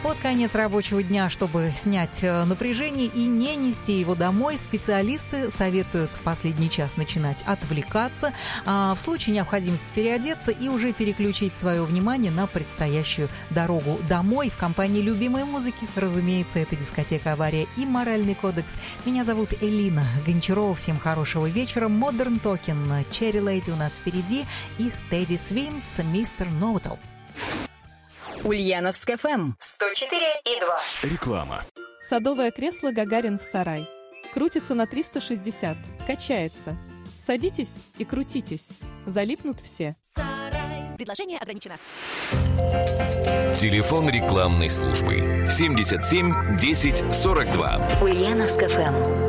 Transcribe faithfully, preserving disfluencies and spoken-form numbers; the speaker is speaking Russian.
Под конец рабочего дня, чтобы снять напряжение и не нести его домой, специалисты советуют в последний час начинать отвлекаться, а в случае необходимости переодеться и уже переключить свое внимание на предстоящую дорогу домой. В компании любимой музыки, разумеется, это дискотека «Авария» и «Моральный кодекс». Меня зовут Элина Гончарова. Всем хорошего вечера. Modern Talking, Cherry Lady у нас впереди. Их Teddy Swims, мистер Know-It-All. Ульяновск эф эм сто четыре и два. Реклама. Садовое кресло «Гагарин» в сарай. Крутится на триста шестьдесят, качается. Садитесь и крутитесь. Залипнут все. Предложение ограничено. Телефон рекламной службы семьдесят семь десять сорок два. Ульяновск эф эм.